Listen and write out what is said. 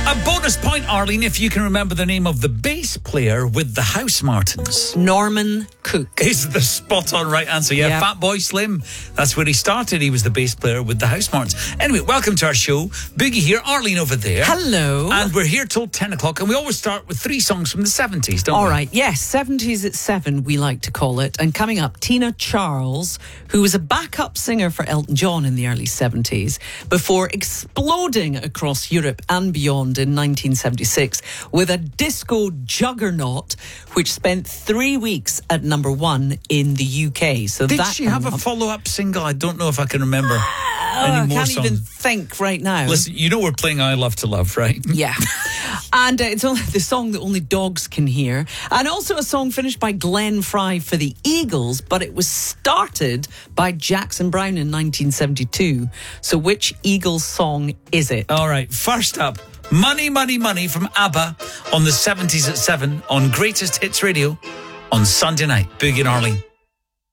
A bonus point, Arlene, if you can remember the name of the bass player with the Housemartins. Norman Cook. Is the spot on right answer. Yeah, Fatboy Slim. That's where he started. He was the bass player with the Housemartins. Anyway, welcome to our show. Boogie here, Arlene over there. Hello. And we're here till 10 o'clock. And we always start with 3 songs from the 70s, don't we? All right, yes, 70s at 7, we like to call it. And coming up, Tina Charles, who was a backup singer for Elton John in the early 70s, before exploding across Europe and beyond in 1976 with a disco juggernaut, which spent 3 weeks at number 1 in the UK. So Did she have a follow-up single? I don't know if I can remember any I more can't songs. even think right now. Listen, you know we're playing I Love to Love, right? Yeah. And it's only the song that only dogs can hear. And also a song finished by Glenn Fry for the Eagles, but it was started by Jackson Browne in 1972. So which Eagles song is it? All right, first up, Money, Money, Money from ABBA on the 70s at 7 on Greatest Hits Radio on Sunday night. Boogie and Arlene.